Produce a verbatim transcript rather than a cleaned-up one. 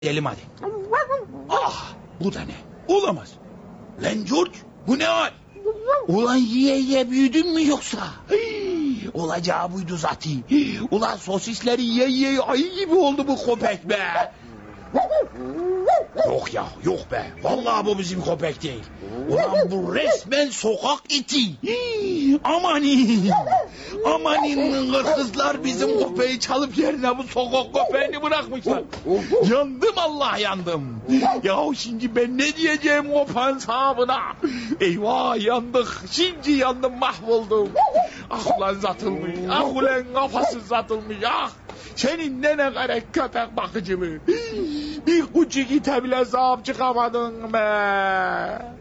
Gidelim hadi. Ah, bu da ne? Olamaz. Lan George, bu ne hal? Ulan yiye yiye büyüdün mü yoksa? Hii, olacağı buydu zaten. Ulan sosisleri yiye yiye ayı gibi oldu bu köpek be. Yok ya, yok be. Vallahi bu bizim köpek değil. Ulan bu resmen sokak iti. Hii, amanin. Amanin, hırsızlar bizim köpeği çalıp yerine bu sokak köpeğini bırakmışlar. Yandım Allah, yandım. Yahu şimdi ben ne diyeceğim köpeğin sahibine? Eyvah, yandık. Şimdi yandım, mahvoldum. Ah ulan zatılmış. Ah ulan kafası zatılmış. Ah. Senin ne ne gerek köpek bakıcı mı? Bir küçük ite bile sahip çıkamadın be.